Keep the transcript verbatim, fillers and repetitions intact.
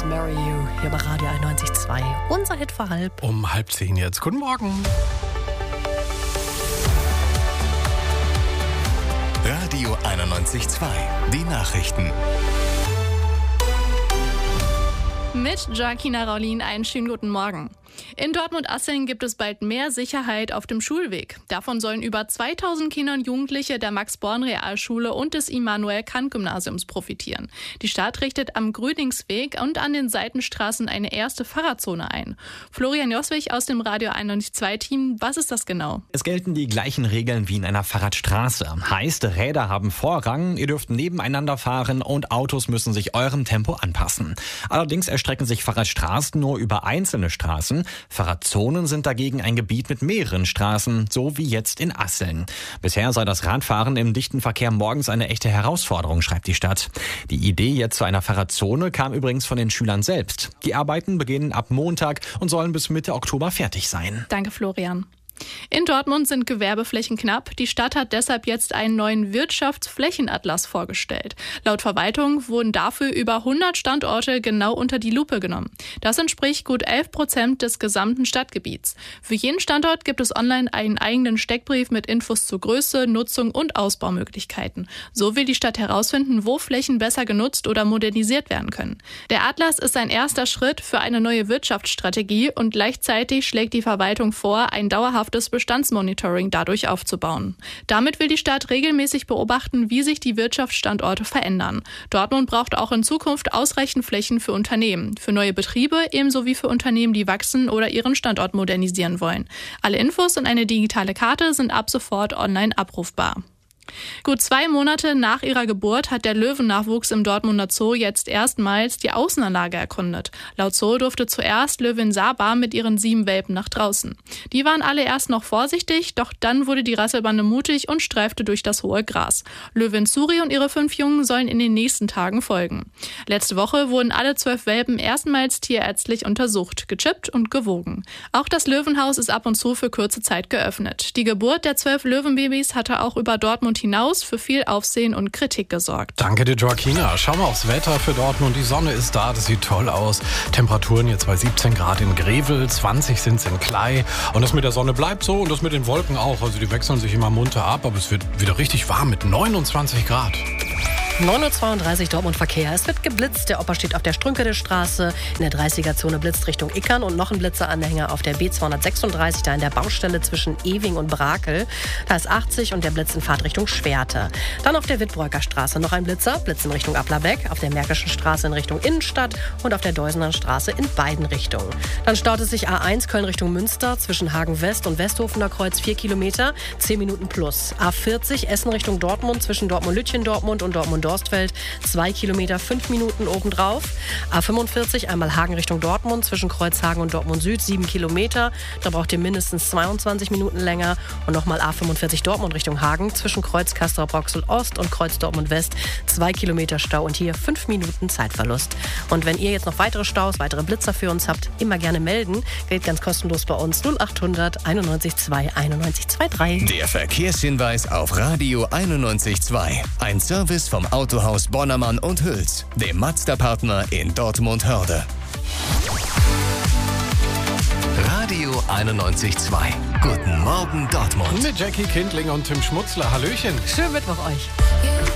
Always Marry You hier bei Radio einundneunzig Komma zwei. Unser Hit vor halb. Um halb zehn jetzt. Guten Morgen. Radio einundneunzig Komma zwei. Die Nachrichten. Mit Joaquina Raulin einen schönen guten Morgen. In Dortmund-Asseln gibt es bald mehr Sicherheit auf dem Schulweg. Davon sollen über zweitausend Kinder und Jugendliche der Max-Born-Realschule und des Immanuel-Kant-Gymnasiums profitieren. Die Stadt richtet am Grüningsweg und an den Seitenstraßen eine erste Fahrradzone ein. Florian Joswig aus dem Radio einundneunzig Komma zwei Team, was ist das genau? Es gelten die gleichen Regeln wie in einer Fahrradstraße. Heißt, Räder haben Vorrang, ihr dürft nebeneinander fahren und Autos müssen sich eurem Tempo anpassen. Allerdings erstrecken sich Fahrradstraßen nur über einzelne Straßen. Fahrradzonen sind dagegen ein Gebiet mit mehreren Straßen, so wie jetzt in Asseln. Bisher sei das Radfahren im dichten Verkehr morgens eine echte Herausforderung, schreibt die Stadt. Die Idee jetzt zu einer Fahrradzone kam übrigens von den Schülern selbst. Die Arbeiten beginnen ab Montag und sollen bis Mitte Oktober fertig sein. Danke, Florian. In Dortmund sind Gewerbeflächen knapp. Die Stadt hat deshalb jetzt einen neuen Wirtschaftsflächenatlas vorgestellt. Laut Verwaltung wurden dafür über hundert Standorte genau unter die Lupe genommen. Das entspricht gut elf Prozent des gesamten Stadtgebiets. Für jeden Standort gibt es online einen eigenen Steckbrief mit Infos zur Größe, Nutzung und Ausbaumöglichkeiten. So will die Stadt herausfinden, wo Flächen besser genutzt oder modernisiert werden können. Der Atlas ist ein erster Schritt für eine neue Wirtschaftsstrategie und gleichzeitig schlägt die Verwaltung vor, ein dauerhaftes Bestandsmonitoring dadurch aufzubauen. Damit will die Stadt regelmäßig beobachten, wie sich die Wirtschaftsstandorte verändern. Dortmund braucht auch in Zukunft ausreichend Flächen für Unternehmen, für neue Betriebe ebenso wie für Unternehmen, die wachsen oder ihren Standort modernisieren wollen. Alle Infos und eine digitale Karte sind ab sofort online abrufbar. Gut zwei Monate nach ihrer Geburt hat der Löwennachwuchs im Dortmunder Zoo jetzt erstmals die Außenanlage erkundet. Laut Zoo durfte zuerst Löwin Saba mit ihren sieben Welpen nach draußen. Die waren alle erst noch vorsichtig, doch dann wurde die Rasselbande mutig und streifte durch das hohe Gras. Löwin Suri und ihre fünf Jungen sollen in den nächsten Tagen folgen. Letzte Woche wurden alle zwölf Welpen erstmals tierärztlich untersucht, gechippt und gewogen. Auch das Löwenhaus ist ab und zu für kurze Zeit geöffnet. Die Geburt der zwölf Löwenbabys hatte auch über Dortmund hinaus für viel Aufsehen und Kritik gesorgt. Danke dir, Joaquina. Schauen wir aufs Wetter für Dortmund. Die Sonne ist da, das sieht toll aus. Temperaturen jetzt bei siebzehn Grad in Grevel, zwanzig sind es in Klei. Und das mit der Sonne bleibt so und das mit den Wolken auch. Also die wechseln sich immer munter ab, aber es wird wieder richtig warm mit neunundzwanzig Grad. neun Uhr zweiunddreißig Dortmund Verkehr. Es wird geblitzt. Der Opa steht auf der Strünkedestraße. In der dreißiger-Zone blitzt Richtung Ickern und noch ein Blitzeranhänger auf der B zweihundertsechsunddreißig, da in der Baustelle zwischen Ewing und Brakel. Da ist achtzig und der Blitz in Fahrtrichtung Schwerte. Dann auf der Wittbräuker Straße noch ein Blitzer. Blitz in Richtung Applerbeck, auf der Märkischen Straße in Richtung Innenstadt und auf der Deusener Straße in beiden Richtungen. Dann staut es sich A eins Köln Richtung Münster zwischen Hagen West und Westhofener Kreuz vier Kilometer, zehn Minuten plus. A vierzig Essen Richtung Dortmund zwischen Dortmund-Lütchen-Dortmund und Dortmund-Dorstfeld, zwei Kilometer, fünf Minuten obendrauf. A fünfundvierzig einmal Hagen Richtung Dortmund zwischen Kreuzhagen und Dortmund Süd, sieben Kilometer. Da braucht ihr mindestens zweiundzwanzig Minuten länger. Und nochmal A fünfundvierzig Dortmund Richtung Hagen zwischen Kreuz Castrop-Rauxel Ost und Kreuz Dortmund West, zwei Kilometer Stau und hier fünf Minuten Zeitverlust. Und wenn ihr jetzt noch weitere Staus, weitere Blitzer für uns habt, immer gerne melden. Geht ganz kostenlos bei uns null achthundert einundneunzig zwei einundneunzig dreiundzwanzig. Der Verkehrshinweis auf Radio einundneunzig Komma zwei. Ein Service vom Autohaus Bonnermann und Hüls, dem Mazda-Partner in Dortmund-Hörde. Radio einundneunzig Komma zwei. Guten Morgen, Dortmund. Mit Jackie Kindling und Tim Schmutzler. Hallöchen. Schönen Mittwoch euch.